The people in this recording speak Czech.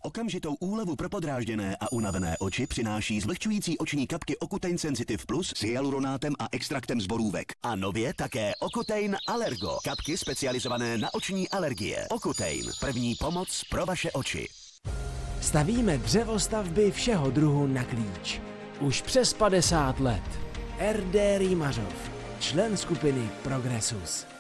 Okamžitou úlevu pro podrážděné a unavené oči přináší zlehčující oční kapky Ocutein Sensitive Plus s hyaluronátem a extraktem z borůvek. A nově také Ocutein Allergo. Kapky specializované na oční alergie. Ocutein. První pomoc pro vaše oči. Stavíme dřevostavby všeho druhu na klíč. Už přes 50 let. RD Rýmařov, člen skupiny Progressus.